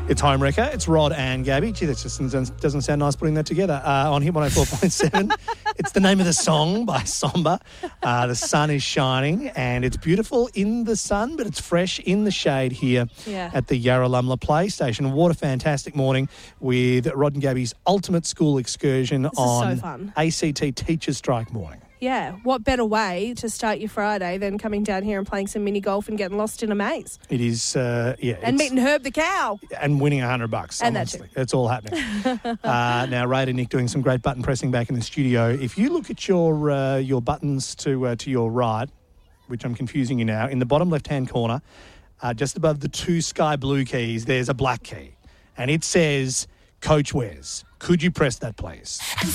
It's Home Wrecker. It's Rod and Gabby. Gee, that just doesn't sound nice putting that together. On Hit 104.7. It's the name of the song by Somber. The sun is shining and it's beautiful in the sun, but it's fresh in the shade here at the Yarralumla Play Station. What a fantastic morning with Rod and Gabby's ultimate school excursion on so fun. ACT Teachers Strike morning. Yeah, what better way to start your Friday than coming down here and playing some mini golf and getting lost in a maze? It is, And meeting Herb the cow. And winning $100. And that too. It's all happening. Now, Ray and Nick doing some great button pressing back in the studio. If you look at your buttons to your right, which I'm confusing you now, in the bottom left-hand corner, just above the two sky blue keys, there's a black key. And it says Coach Wes. Could you press that, please?